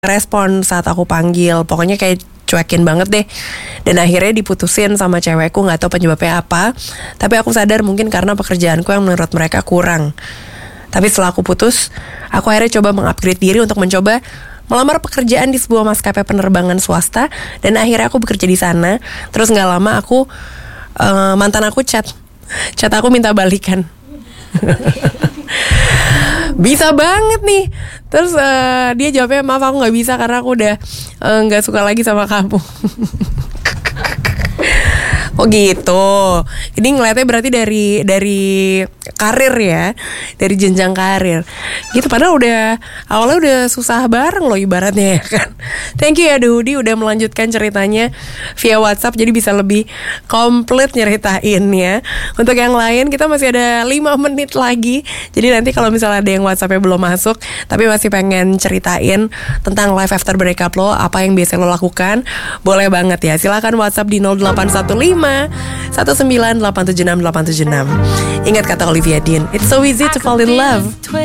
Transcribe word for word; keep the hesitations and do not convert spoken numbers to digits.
respon saat aku panggil. Pokoknya kayak cuekin banget deh. Dan akhirnya diputusin sama cewekku, gak tahu penyebabnya apa. Tapi aku sadar mungkin karena pekerjaanku yang menurut mereka kurang. Tapi setelah aku putus, aku akhirnya coba mengupgrade diri untuk mencoba melamar pekerjaan di sebuah maskapai penerbangan swasta. Dan akhirnya aku bekerja di sana. Terus gak lama aku uh, mantan aku chat Chat aku minta balikan. Bisa banget nih. Terus uh, dia jawabnya, maaf aku gak bisa karena aku udah uh, gak suka lagi sama kamu. Oh gitu. Ini ngeliatnya berarti dari dari karir ya, dari jenjang karir. Gitu, padahal udah awalnya udah susah bareng loh ibaratnya ya kan. Thank you ya Dudi udah melanjutkan ceritanya via WhatsApp, jadi bisa lebih komplit nyeritain ya. Untuk yang lain kita masih ada lima menit lagi. Jadi nanti kalau misalnya ada yang WhatsAppnya belum masuk tapi masih pengen ceritain tentang life after breakup lo, apa yang biasa lo lakukan, boleh banget ya. Silakan WhatsApp di nol delapan satu lima satu sembilan delapan tujuh enam delapan tujuh enam. Ingat kata Olivia Dean, it's so easy to fall in love.